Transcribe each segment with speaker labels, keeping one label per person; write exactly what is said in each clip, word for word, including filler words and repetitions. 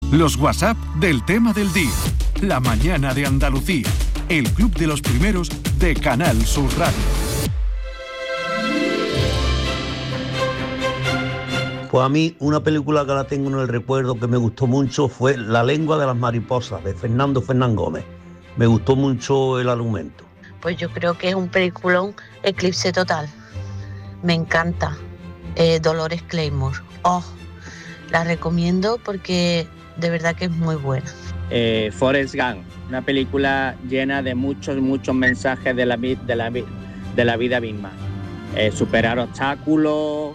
Speaker 1: Los WhatsApp del tema del día. La mañana de Andalucía. El club de los primeros de Canal Sur Radio.
Speaker 2: Pues a mí una película que la tengo en el recuerdo que me gustó mucho fue La lengua de las mariposas, de Fernando Fernán Gómez. Me gustó mucho el argumento.
Speaker 3: Pues yo creo que es un peliculón, Eclipse Total. Me encanta. Eh, Dolores Claymore. Oh, la recomiendo porque de verdad que es muy buena.
Speaker 4: Eh, Forrest Gump, una película llena de muchos, muchos mensajes de la, de la, de la vida misma. Eh, superar obstáculos,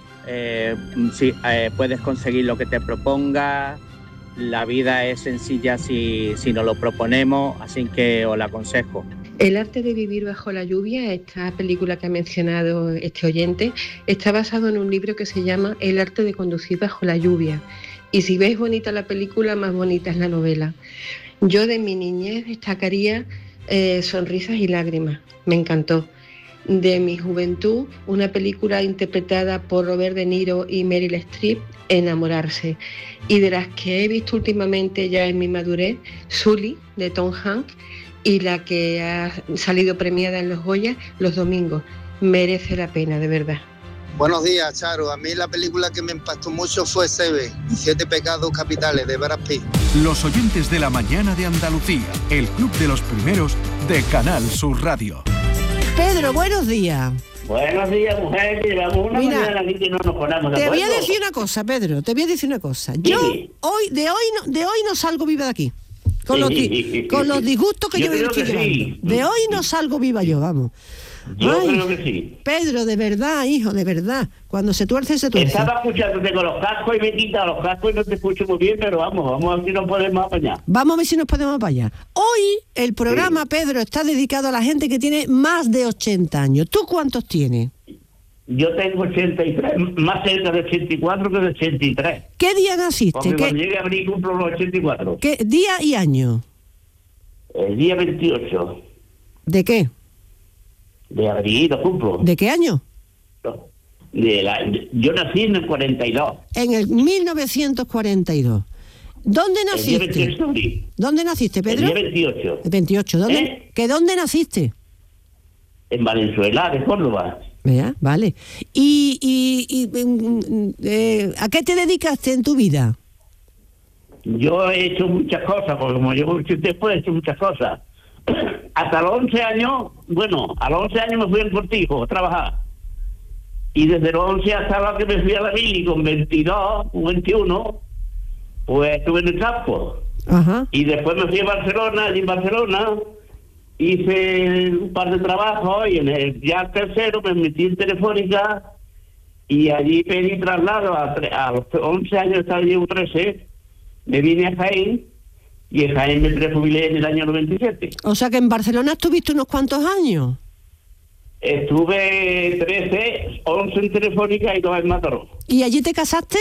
Speaker 4: eh, si, eh, puedes conseguir lo que te propongas, la vida es sencilla si, si nos lo proponemos, así que os la aconsejo.
Speaker 5: El arte de vivir bajo la lluvia, esta película que ha mencionado este oyente, está basado en un libro que se llama El arte de conducir bajo la lluvia. Y si ves bonita la película, más bonita es la novela. Yo de mi niñez destacaría eh, Sonrisas y lágrimas, me encantó. De mi juventud, una película interpretada por Robert De Niro y Meryl Streep, Enamorarse. Y de las que he visto últimamente ya en mi madurez, Sully, de Tom Hanks, y la que ha salido premiada en los Goya, Los domingos. Merece la pena, de verdad.
Speaker 6: Buenos días, Charo. A mí la película que me impactó mucho fue Seven, Siete pecados capitales, de Brad Pitt.
Speaker 1: Los oyentes de la mañana de Andalucía, el club de los primeros de Canal Sur Radio.
Speaker 7: Pedro, buenos días.
Speaker 8: Buenos días, mujer. Llevamos una
Speaker 7: Mira,
Speaker 8: mañana aquí que no nos ponemos de
Speaker 7: te voy a
Speaker 8: acuerdo.
Speaker 7: decir una cosa, Pedro, te voy a decir una cosa. Yo
Speaker 8: Sí.
Speaker 7: hoy, de hoy no, de hoy no salgo viva de aquí. Con,
Speaker 8: Sí.
Speaker 7: los, di- con los disgustos que yo,
Speaker 8: Yo
Speaker 7: me
Speaker 8: creo
Speaker 7: estoy
Speaker 8: que
Speaker 7: llevando.
Speaker 8: sí.
Speaker 7: De hoy no salgo viva yo, vamos.
Speaker 8: Yo
Speaker 7: Ay,
Speaker 8: creo que sí.
Speaker 7: Pedro, de verdad, hijo, de verdad. Cuando se tuerce, se tuerce.
Speaker 8: Estaba escuchándote con los cascos y me he quitado los cascos y no te escucho muy bien, pero vamos, vamos a ver si nos podemos apañar.
Speaker 7: Vamos a ver si nos podemos apañar. Hoy el programa, Pedro, está dedicado a la gente que tiene más de ochenta años. ¿Tú cuántos tienes?
Speaker 8: Yo tengo ochenta y tres, más cerca de ochenta y cuatro que de ochenta y tres.
Speaker 7: ¿Qué día naciste?
Speaker 8: Porque
Speaker 7: ¿Qué,
Speaker 8: cuando llegue a abril cumplo los ochenta y cuatro.
Speaker 7: qué día y año?
Speaker 8: El día veintiocho
Speaker 7: ¿De qué?
Speaker 8: de abril lo cumplo.
Speaker 7: ¿De qué año?
Speaker 8: De la, de- yo nací en el cuarenta y dos.
Speaker 7: En el mil novecientos cuarenta y dos. ¿Dónde
Speaker 8: El día
Speaker 7: naciste?
Speaker 8: veintiocho de abril.
Speaker 7: ¿Dónde naciste, Pedro?
Speaker 8: El día veintiocho.
Speaker 7: El veintiocho. ¿Dónde,
Speaker 8: ¿Eh?
Speaker 7: ¿Que dónde naciste?
Speaker 8: En Valenzuela, de Córdoba.
Speaker 7: Vea, vale. ¿Y, y, y, mm, eh, a qué te dedicaste en tu vida?
Speaker 8: Yo he hecho muchas cosas, porque como yo mucho tiempo he hecho muchas cosas. Hasta los once años, bueno, a los once años me fui al Cortijo a trabajar. Y desde los once hasta la que me fui a la mili con veintidós o veintiuno, pues estuve en el campo.
Speaker 7: Ajá.
Speaker 8: Y después me fui a Barcelona, y en Barcelona hice un par de trabajos y en el ya tercero me metí en Telefónica y allí pedí traslado a, tre- a los once años, estaba yo trece, me vine a Jaén y en Jaén me prejubilé en el año noventa y siete.
Speaker 7: O sea que en Barcelona estuviste unos cuantos años.
Speaker 8: Estuve trece, once en Telefónica y dos en Mataró.
Speaker 7: ¿Y allí te casaste?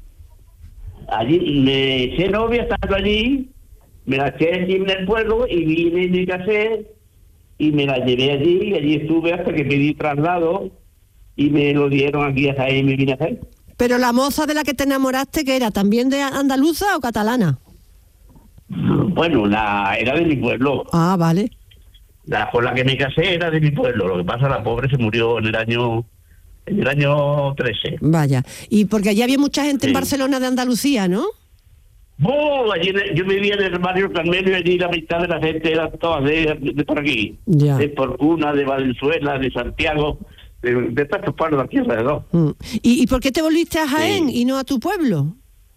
Speaker 8: Allí me eché novia estando allí, me la eché allí en el pueblo y vine y me casé y me la llevé allí y allí estuve hasta que pedí traslado y me lo dieron aquí a Jaén y me vine a Jaén.
Speaker 7: Pero la moza de la que te enamoraste, ¿qué era? ¿También de andaluza o catalana?
Speaker 8: Bueno, la era de mi pueblo.
Speaker 7: Ah, vale.
Speaker 8: La con la que me casé era de mi pueblo. Lo que pasa, la pobre se murió en el año en el año trece.
Speaker 7: Vaya. Y porque allí había mucha gente en
Speaker 8: Sí.
Speaker 7: Barcelona de Andalucía, ¿no?
Speaker 8: ¡Oh! Allí en el- yo vivía en el barrio Carmelo y allí la mitad de la gente era toda de, de por aquí.
Speaker 7: Ya.
Speaker 8: De Porcuna, de Valenzuela, de Santiago, de, de todos estos pueblos de aquí alrededor.
Speaker 7: Mm. ¿Y, ¿Y por qué te volviste a Jaén
Speaker 8: Sí.
Speaker 7: y no a tu pueblo?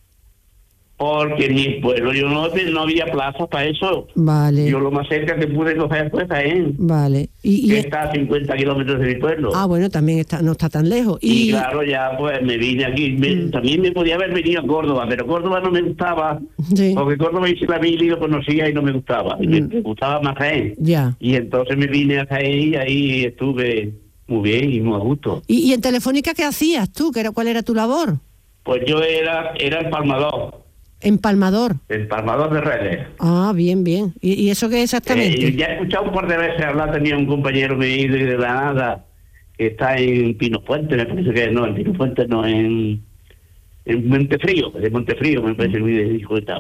Speaker 8: Porque en mi pueblo yo no, no había plaza para eso.
Speaker 7: Vale.
Speaker 8: Yo lo más cerca que pude coger fue Jaén,
Speaker 7: Vale. Y,
Speaker 8: que
Speaker 7: y-
Speaker 8: está a cincuenta kilómetros de mi pueblo.
Speaker 7: ah, bueno, también está, no está tan lejos.
Speaker 8: Y,
Speaker 7: Y,
Speaker 8: claro, ya pues me vine aquí. Me-
Speaker 7: Mm.
Speaker 8: También me podía haber venido a Córdoba, pero Córdoba no me gustaba.
Speaker 7: Sí.
Speaker 8: Porque Córdoba hice la mili y lo conocía y no me gustaba. Y me,
Speaker 7: Mm.
Speaker 8: me gustaba más Jaén.
Speaker 7: Ya.
Speaker 8: Y entonces me vine a Jaén y ahí estuve muy bien y muy a gusto.
Speaker 7: ¿Y, y en Telefónica qué hacías tú? ¿Qué era, ¿Cuál era tu labor?
Speaker 8: Pues yo era era empalmador,
Speaker 7: Empalmador.
Speaker 8: empalmador de redes.
Speaker 7: Ah, bien, bien. ¿Y, y eso qué exactamente?
Speaker 8: Eh, ya he escuchado un par de veces hablar, tenía un compañero mío de Granada que está en Pinofuente, me parece que no, en Pinofuente no, en, en Montefrío, de Montefrío me parece que me dijo que estaba.